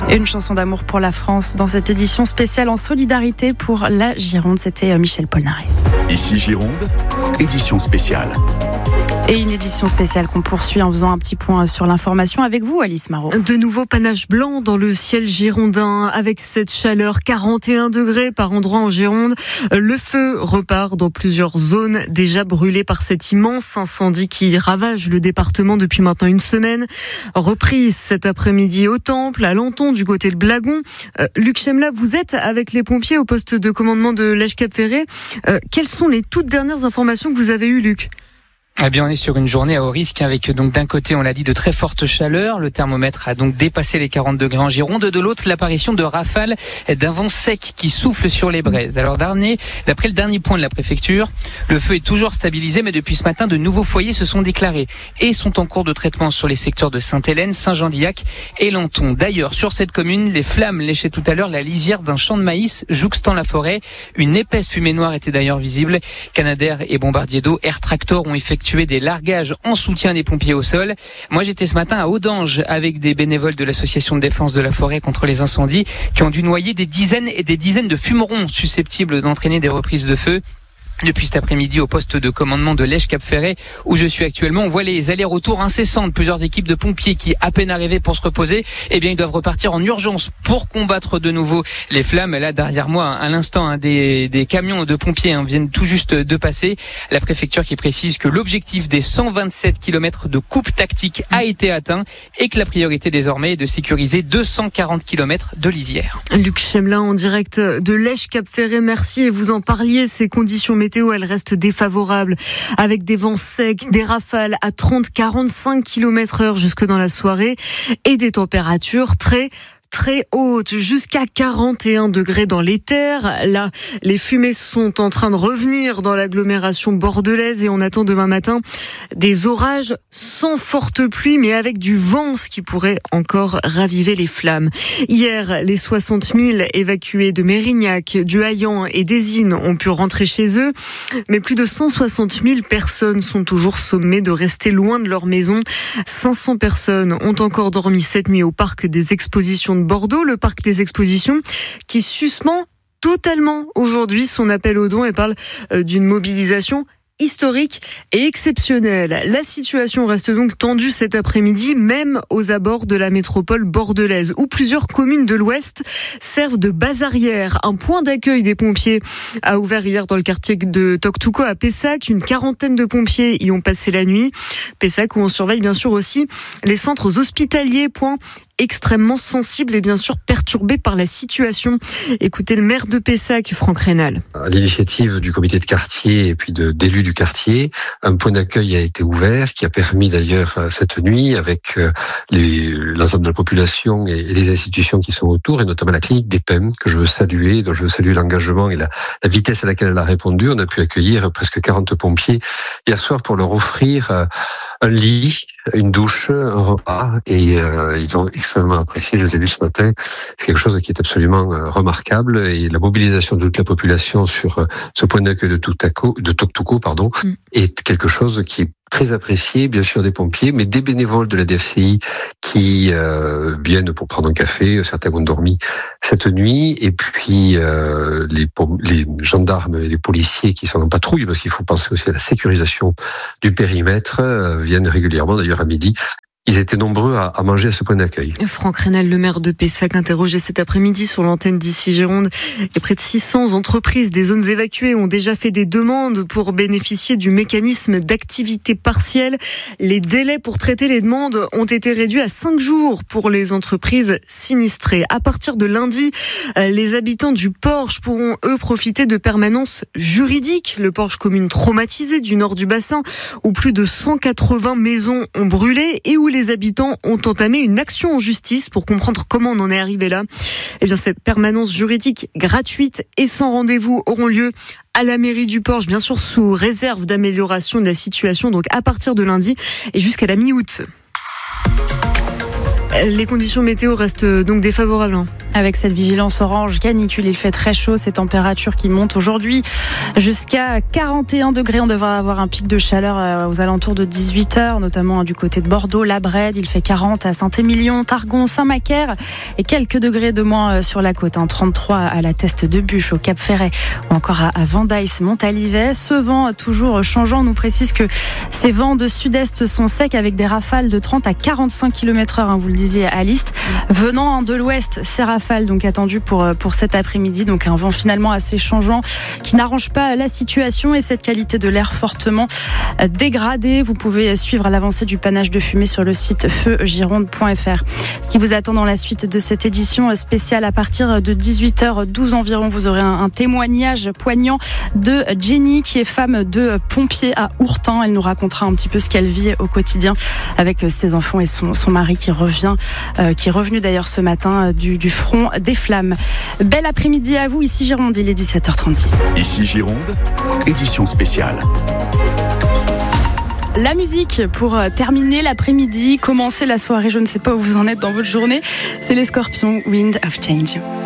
Une chanson d'amour pour la France dans cette édition spéciale en solidarité pour la Gironde. C'était Michel Polnareff. Ici Gironde, édition spéciale. Et une édition spéciale qu'on poursuit en faisant un petit point sur l'information avec vous, Alice Marot. De nouveau panache blanc dans le ciel girondin avec cette chaleur, 41 degrés par endroit en Gironde. Le feu repart dans plusieurs zones déjà brûlées par cet immense incendie qui ravage le département depuis maintenant une semaine. Reprise cet après-midi au Temple, à Lanton, du côté de Blagon. Luc Chemla, vous êtes avec les pompiers au poste de commandement de Lège-Cap-Ferret. Quelles sont les toutes dernières informations que vous avez eues, Luc ? Eh bien, on est sur une journée à haut risque avec donc d'un côté, on l'a dit, de très fortes chaleurs. Le thermomètre a donc dépassé les 40 degrés en Gironde. De l'autre, l'apparition de rafales d'un vent sec qui souffle sur les braises. Alors, d'après le dernier point de la préfecture, le feu est toujours stabilisé, mais depuis ce matin, de nouveaux foyers se sont déclarés et sont en cours de traitement sur les secteurs de Sainte-Hélène, Saint-Jean-d'Illac et Lanton. D'ailleurs, sur cette commune, les flammes léchaient tout à l'heure la lisière d'un champ de maïs jouxtant la forêt. Une épaisse fumée noire était d'ailleurs visible. Canadair et bombardiers d'eau, Air Tractor ont effectué des largages en soutien des pompiers au sol. Moi, j'étais ce matin à Audange avec des bénévoles de l'association de défense de la forêt contre les incendies qui ont dû noyer des dizaines et des dizaines de fumerons susceptibles d'entraîner des reprises de feu. Depuis cet après-midi au poste de commandement de Lège-Cap-Ferret où je suis actuellement, on voit les allers-retours incessants de plusieurs équipes de pompiers qui, à peine arrivés pour se reposer, eh bien ils doivent repartir en urgence pour combattre de nouveau les flammes. Là, derrière moi, à l'instant, des camions de pompiers viennent tout juste de passer. La préfecture qui précise que l'objectif des 127 km de coupe tactique a été atteint et que la priorité désormais est de sécuriser 240 km de lisière. Luc Chemla en direct de Lège-Cap-Ferret, merci. Et vous en parliez, ces conditions météo, elle reste défavorable avec des vents secs, des rafales à 30-45 km/h jusque dans la soirée et des températures très haute, jusqu'à 41 degrés dans les terres. Là, les fumées sont en train de revenir dans l'agglomération bordelaise et on attend demain matin des orages sans forte pluie, mais avec du vent, ce qui pourrait encore raviver les flammes. Hier, les 60 000 évacués de Mérignac, du Haillan et d'Ezine ont pu rentrer chez eux, mais plus de 160 000 personnes sont toujours sommées de rester loin de leur maison. 500 personnes ont encore dormi cette nuit au parc des expositions de Bordeaux, le parc des expositions qui suspend totalement aujourd'hui son appel aux dons et parle d'une mobilisation historique et exceptionnelle. La situation reste donc tendue cet après-midi, même aux abords de la métropole bordelaise, où plusieurs communes de l'Ouest servent de base arrière. Un point d'accueil des pompiers a ouvert hier dans le quartier de Toctouco à Pessac. Une quarantaine de pompiers y ont passé la nuit. Pessac où on surveille bien sûr aussi les centres hospitaliers, point extrêmement sensible et bien sûr perturbé par la situation. Écoutez le maire de Pessac, Franck Rénal. À l'initiative du comité de quartier et puis d'élus du quartier, un point d'accueil a été ouvert qui a permis d'ailleurs cette nuit avec l'ensemble de la population et les institutions qui sont autour et notamment la clinique des PEM que je veux saluer, dont je veux saluer l'engagement et la vitesse à laquelle elle a répondu. On a pu accueillir presque 40 pompiers hier soir pour leur offrir un lit, une douche, un repas et ils ont extrêmement apprécié, je les ai vus ce matin. C'est quelque chose qui est absolument remarquable et la mobilisation de toute la population sur ce point d'accueil de Toctouco, est quelque chose qui est très apprécié, bien sûr des pompiers, mais des bénévoles de la DFCI qui viennent pour prendre un café. Certains ont dormi cette nuit, et puis les gendarmes et les policiers qui sont en patrouille, parce qu'il faut penser aussi à la sécurisation du périmètre, viennent régulièrement, d'ailleurs à midi. Ils étaient nombreux à manger à ce point d'accueil. Franck Rénal, le maire de Pessac, interrogé cet après-midi sur l'antenne d'Ici Gironde. Et près de 600 entreprises des zones évacuées ont déjà fait des demandes pour bénéficier du mécanisme d'activité partielle. Les délais pour traiter les demandes ont été réduits à 5 jours pour les entreprises sinistrées. À partir de lundi, les habitants du Porche pourront, eux, profiter de permanences juridiques. Le Porche, commune traumatisée du nord du bassin, où plus de 180 maisons ont brûlé et où les habitants ont entamé une action en justice pour comprendre comment on en est arrivé là. Eh bien, ces permanences juridiques gratuites et sans rendez-vous auront lieu à la mairie du Porche, bien sûr sous réserve d'amélioration de la situation, donc à partir de lundi et jusqu'à la mi-août. Les conditions météo restent donc défavorables. Avec cette vigilance orange canicule, il fait très chaud, ces températures qui montent aujourd'hui jusqu'à 41 degrés. On devrait avoir un pic de chaleur aux alentours de 18h, notamment du côté de Bordeaux, La Brède. Il fait 40 à Saint-Émilion, Targon, Saint-Macaire et quelques degrés de moins sur la côte. 33 à la Teste de Buch, au Cap Ferret ou encore à Vendaïs, Montalivet. Ce vent toujours changeant nous précise que ces vents de sud-est sont secs avec des rafales de 30 à 45 km/h, vous le disiez à Liste. Venant de l'ouest, ces rafales donc attendues pour cet après-midi. Donc un vent finalement assez changeant qui n'arrange pas la situation et cette qualité de l'air fortement dégradée. Vous pouvez suivre l'avancée du panache de fumée sur le site feugironde.fr. Ce qui vous attend dans la suite de cette édition spéciale à partir de 18h12 environ, vous aurez un témoignage poignant de Jenny qui est femme de pompier à Ourtin. Elle nous racontera un petit peu ce qu'elle vit au quotidien avec ses enfants et son mari qui est revenu d'ailleurs ce matin du front des flammes. Bel après-midi à vous, ici Gironde, il est 17h36. Ici Gironde, édition spéciale. La musique pour terminer l'après-midi, commencer la soirée, je ne sais pas où vous en êtes dans votre journée, c'est les Scorpions, Wind of Change.